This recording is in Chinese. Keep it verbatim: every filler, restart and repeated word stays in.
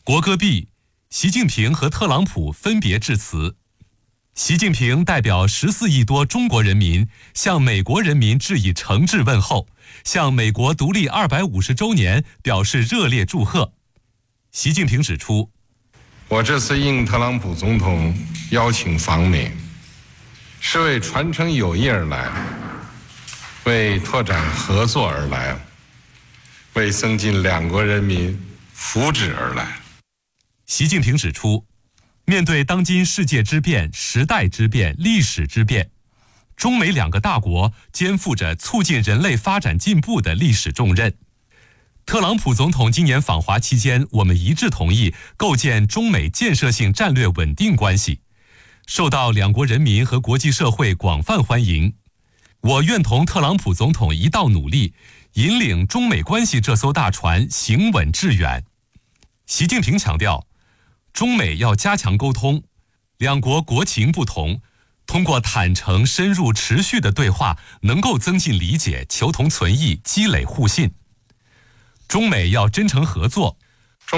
国歌毕，习近平和特朗普分别致辞。习近平代表十四亿多中国人民向美国人民致以诚挚问候，向美国独立二百五十周年表示热烈祝贺。习近平指出， 我这次应特朗普总统邀请访美，是为传承友谊而来，为拓展合作而来，为增进两国人民福祉而来。 习近平指出，面对当今世界之变、时代之变、历史之变，中美两个大国肩负着促进人类发展进步的历史重任。特朗普总统今年访华期间，我们一致同意构建中美建设性战略稳定关系，受到两国人民和国际社会广泛欢迎。我愿同特朗普总统一道努力，引领中美关系这艘大船行稳致远。习近平强调，中美要加强沟通，两国国情不同，通过坦诚、深入、持续的对话，能够增进理解、求同存异、积累互信。中美要真诚合作，